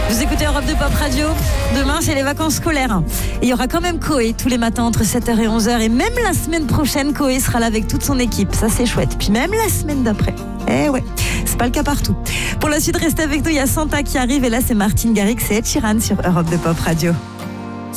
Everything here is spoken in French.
Vous écoutez Europe 2 Pop Radio. Demain, c'est les vacances scolaires. Et il y aura quand même Coé tous les matins entre 7h et 11h. Et même la semaine prochaine, Coé sera là avec toute son équipe. Ça, c'est chouette. Puis même la semaine d'après. Eh ouais, c'est pas le cas partout. Pour la suite, restez avec nous. Il y a Santa qui arrive. Et là, c'est Martin Garrix et Ed Sheeran sur Europe 2 Pop Radio.